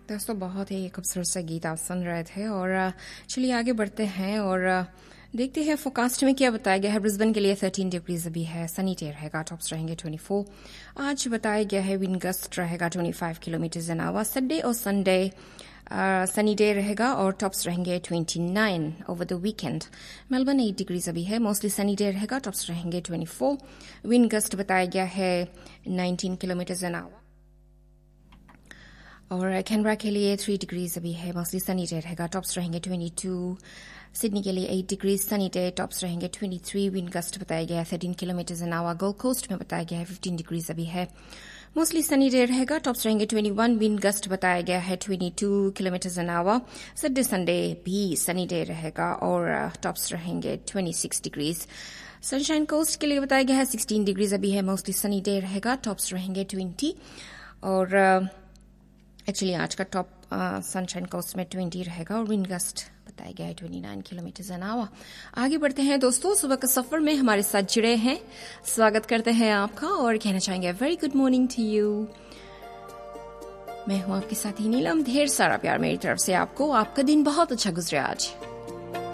दोस्तों बहुत ही खूबसूरत सा गीत आप सुन रहे थे और चलिए आगे बढ़ते हैं और देखते हैं फोरकास्ट में क्या बताया गया है। ब्रिस्बेन के लिए 13 डिग्रीज अभी है, सनी डे रहेगा, टॉप्स रहेंगे 24। आज बताया गया है विंड गस्ट रहेगा 25 किलोमीटर एन आवर। सैटरडे और संडे सनी डे रहेगा और टॉप्स रहेंगे 29 over the weekend. Melbourne 8 degrees अभी है, मोस्टली सनी डे रहेगा, टॉप्स रहेंगे 24। विंड गस्ट बताया गया है 19 किलोमीटर एन आवर। और कैनबरा के लिए 3 डिग्रीज अभी है, मोस्टली सनी डे रहेगा, टॉप्स रहेंगे 22। सिडनी के लिए 8 डिग्रीज सनी डे, टॉप्स रहेंगे 23। विंड गस्ट बताया गया है 13 kilometre an hour. Gold coast में बताया गया है 15 डिग्रीज अभी है, मोस्टली सनी डे रहेगा, टॉप्स रहेंगे 21। विंड गस्ट बताया गया है 22 kilometre an hour. Saturday Sunday भी सनी डे रहेगा और टॉप्स रहेंगे 26 डिग्रीज। सनशाइन कोस्ट के लिए बताया गया है 16 डिग्रीज अभी है, मोस्टली सनी डे रहेगा, टॉप्स रहेंगे 20। और एक्चुअली आज का टॉप सनशाइन कोस्ट में 20 रहेगा और विंड गस्ट बताया गया है 29 किलोमीटर एन आवर। आगे बढ़ते हैं दोस्तों, सुबह के सफर में हमारे साथ जुड़े हैं, स्वागत करते हैं आपका और कहना चाहेंगे very good morning to you. मैं हूं आपके साथी नीलम, ढेर सारा प्यार मेरी तरफ से आपको। आपका दिन बहुत अच्छा गुजरे आज।